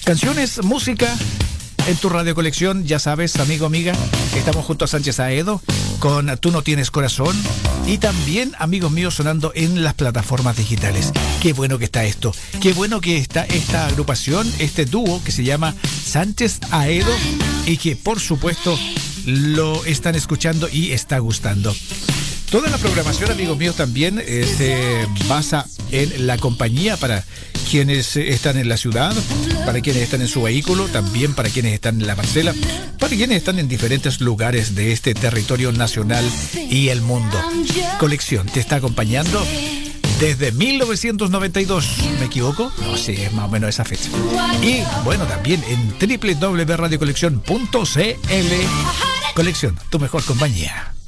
Canciones, música en tu radio colección, ya sabes, amigo, amiga, estamos junto a Sánchez Aedo con Tú no tienes corazón y también, amigos míos, sonando en las plataformas digitales. Qué bueno que está esto, qué bueno que está esta agrupación, este dúo que se llama Sánchez Aedo y que por supuesto lo están escuchando y está gustando. Toda la programación, amigos míos, también se basa en la compañía para quienes están en la ciudad, para quienes están en su vehículo, también para quienes están en la parcela, para quienes están en diferentes lugares de este territorio nacional y el mundo. Colección te está acompañando desde 1992, ¿me equivoco? No, sí, es más o menos esa fecha. Y bueno, también en www.radiocoleccion.cl. Colección, tu mejor compañía.